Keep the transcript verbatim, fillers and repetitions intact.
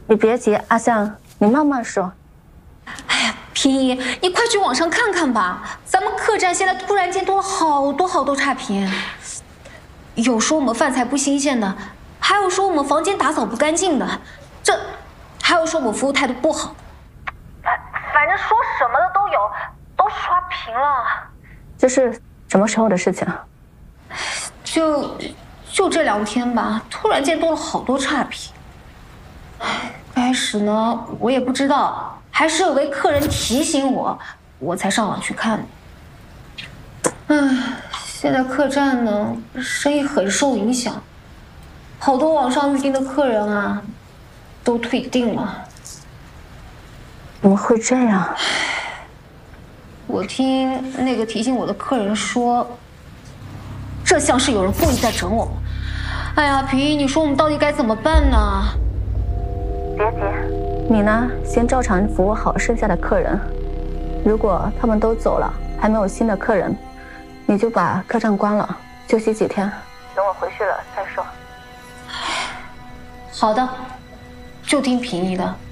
你别急，阿香，你慢慢说。 哎呀，平姨，你快去网上看看吧，咱们客栈现在突然间多了好多好多差评，有说我们饭菜不新鲜的，还有说我们房间打扫不干净的，这还有说我们服务态度不好，反正说什么的都有，都刷屏了。 这是什么时候的事情？ 就就这两天吧，突然间多了好多差评。开始呢，我也不知道，还是有位客人提醒我，我才上网去看的。唉，现在客栈呢，生意很受影响，好多网上预订的客人啊，都退订了。 怎么会这样？ 我听那个提醒我的客人说，这像是有人故意在整我们。哎呀，平姨，你说我们到底该怎么办呢？ 别急，你呢，先照常服务好剩下的客人。如果他们都走了，还没有新的客人，你就把客栈关了，休息几天，等我回去了再说。 好的，就听平姨的。